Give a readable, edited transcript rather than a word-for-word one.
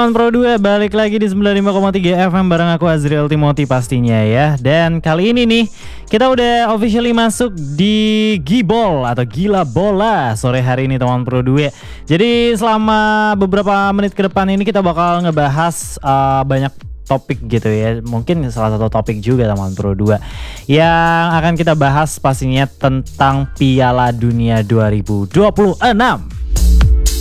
teman Pro 2, balik lagi di 95,3 FM bareng aku Azriel Timothy pastinya ya. Dan kali ini nih kita udah officially masuk di Gibol atau Gila Bola sore hari ini teman Pro 2. Jadi selama beberapa menit ke depan ini kita bakal ngebahas banyak topik gitu ya. Mungkin salah satu topik juga teman Pro 2 yang akan kita bahas pastinya tentang Piala Dunia 2026.